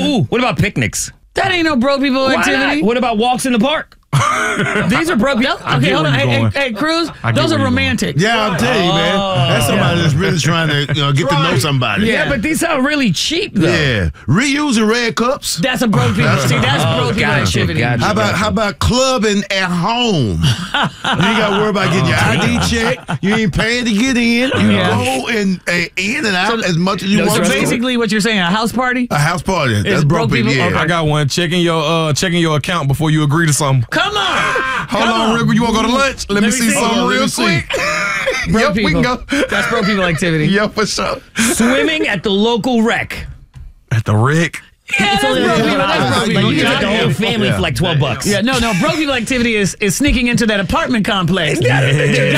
Ooh. What about picnics? That ain't no broke people Why activity. not? What about walks in the park? These are broke people. Okay, hold on. Hey, Cruz, those are romantic. Yeah, I'll tell you, man. That's somebody that's really trying to get to know somebody. Yeah, but these sound really cheap, though. Yeah. Reusing red cups. That's a broke people. See, that's broke people activity. Gotcha. How about clubbing at home? You ain't got to worry about getting your ID checked. You ain't paying to get in. You go in and out as much as you want. So to. basically, what you're saying, a house party? A house party. That's broke broke people. people? Yeah. Okay. I got one. Checking your account before you agree to something. Come on. Hold on, real quick. You want to go to lunch? Let me see something real quick. Broke Yep, people. we can go. That's broke people activity. Yeah, for sure. Swimming at the local rec. At the Rick. Yeah, that's broke people. That's broke people. You get the whole family for like $12. Yeah, no. Broke people activity is sneaking into that apartment complex. They got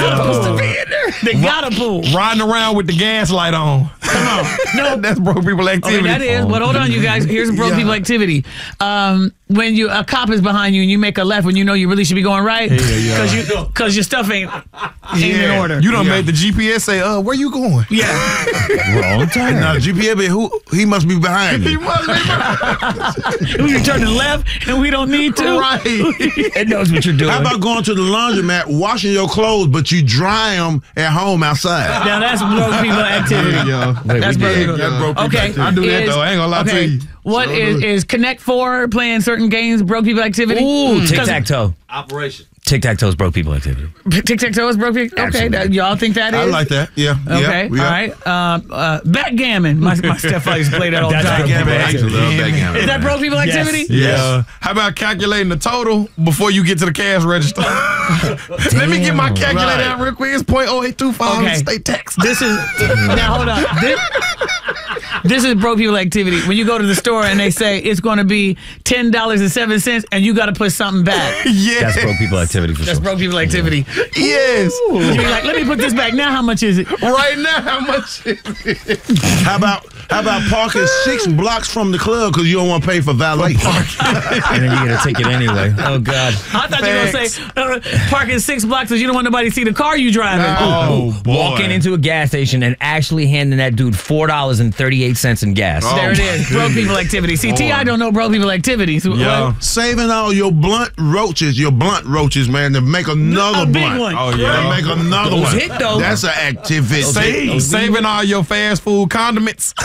a pool. Riding around with the gas light on. Come on. No, That's broke people activity. okay, that is. But hold on, you guys. Here's a broke people activity. When a cop is behind you and you make a left when you know you really should be going right, because your stuff ain't in order. You done made the GPS say, where you going? Yeah. Wrong time. Now, GPS, he must be behind He you. must be We turn to the left and we don't need to. right. It knows what you're doing. How about going to the laundromat, washing your clothes, but you dry them at home outside? Now that's broke people activity. That's broke people. That's broke people Okay. activity. I do that, though. I ain't gonna lie to you. What is Connect 4 playing certain games broke people activity? Ooh, tic-tac-toe. Operation. Tic-tac-toe is broke people activity. Tic-tac-toe is broke people? Okay, y'all think that is? I like that. Yeah. Okay, Yeah. all right. Backgammon. My stepfather used to play that all the That's time. backgammon. I actually love backgammon. Is that broke people activity? Yeah. How about calculating the total before you get to the cash register? Let me get my calculator out real quick. It's .0825 Okay. state tax. This is now hold on. This is broke people activity. When you go to the store and they say it's going to be $10.07 and you got to put something back. Yeah. That's broke people activity for That's sure. broke people activity. Yes. You be like, let me put this back now. How much is it? Right now, how much is it? How about parking 6 blocks from the club because you don't want to pay for valet? And then you get a ticket anyway. Oh, God. I thought you were going to say parking 6 blocks because you don't want nobody to see the car you driving. Oh, boy. Walking into a gas station and actually handing that dude $4.38 in gas. There it is. Broke people activity. See, T.I. don't know broke people activities. Yeah. Saving all your blunt roaches, man, to make another A big blunt. one. Oh, yeah. To make another Those one. hit, though. That's an activity. Saving all your fast food condiments.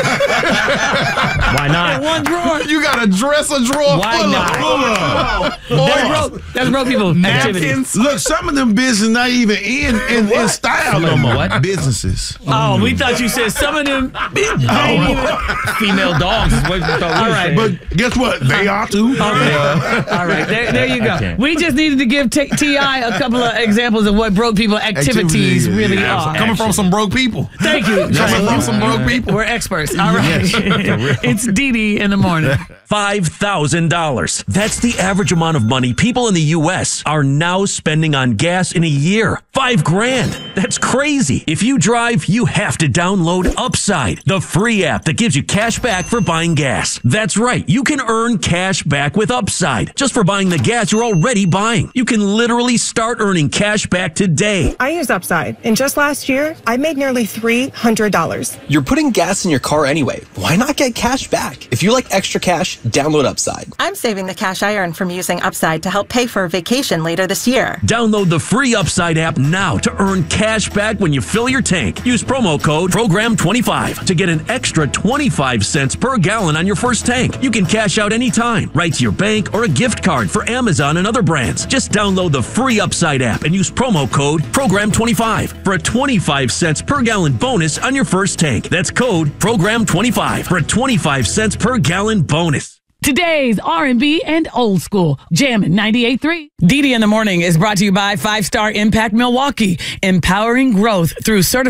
Why not? One drawer. You got a dresser drawer Why full not? That's broke people activity. napkins. Look, some of them businesses not even in style no more. What? Businesses. Oh, we thought you said some of them. Female dogs is what we thought we were saying. But guess what? They are too. Okay. All right, there you go. can't. We just needed to give T.I. a couple of examles of what broke people activities really are. Coming from some broke people. Thank you. Coming from some broke people. We're experts. All right. It's Dee in the morning. $5,000. That's the average amount of money people in the U.S. are now spending on gas in a year. $5,000. That's crazy. If you drive, you have to download Upside, the free app that gives you cash back for buying gas. That's right. You can earn cash back with Upside just for buying the gas you're already buying. You can literally start earning cash back today. I use Upside, and just last year, I made nearly $300. You're putting gas in your car anyway. Why not get cash back? If you like extra cash, download Upside. I'm saving the cash I earn from using Upside to help pay for a vacation later this year. Download the free Upside app now to earn cash back when you fill your tank. Use promo code PROGRAM25 to get an extra 25 cents per gallon on your first tank. You can cash out anytime, right to your bank or a gift card for Amazon and other brands. Just download the free Upside app and use promo code PROGRAM25 for a 25 cents per gallon bonus on your first tank. That's code PROGRAM25 for a 25 cents per gallon bonus. Today's R&B and old school. Jammin' 98.3. Dee in the morning is brought to you by 5 Star Impact Milwaukee, empowering growth through certified